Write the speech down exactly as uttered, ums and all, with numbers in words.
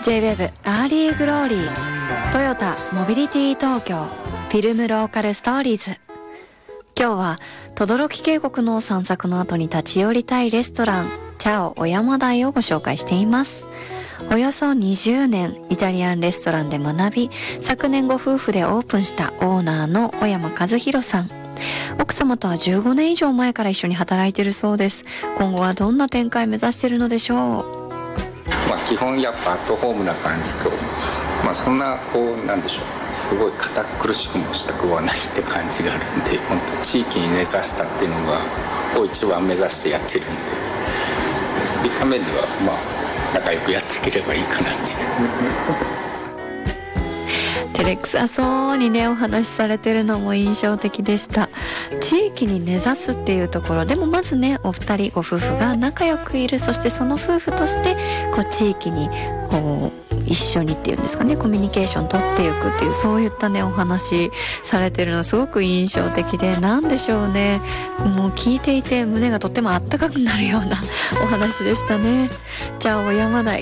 ジェイウェーブ アーリーグローリートヨタモビリティ東京フィルムローカルストーリーズ。今日は轟渓谷の散策の後に立ち寄りたいレストランチャオ小山台をご紹介しています。およそにじゅうねんイタリアンレストランで学び、昨年ご夫婦でオープンしたオーナーの小山和弘さん。奥様とはじゅうごねん以上前から一緒に働いているそうです。今後はどんな展開目指しているのでしょう。 まあ、基本やっぱアットホームな感じと、まあ、そんなこうなんでしょう、すごい堅苦しくもしたくはないって感じがあるんで、本当地域に根ざしたっていうのがを一番目指してやってるんで、そういった面ではまあ仲良くやっていければいいかなっていう照れくさそうにねお話しされてるのも印象的でした。地域に根ざすっていうところでも、まずねお二人ご夫婦が仲良くいる、そしてその夫婦としてこう地域にこう一緒にっていうんですかね、コミュニケーション取っていくっていう、そういったねお話されてるのすごく印象的で、なんでしょうね、もう聞いていて胸がとってもあったかくなるようなお話でしたね。じゃあ小山台